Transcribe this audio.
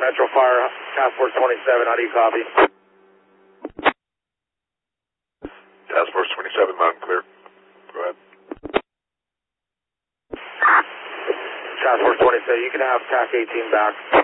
Metro Fire, Task Force 27, how do you copy? Task Force 27, loud and clear. Go ahead. Task Force 27, you can have TAC 18 back.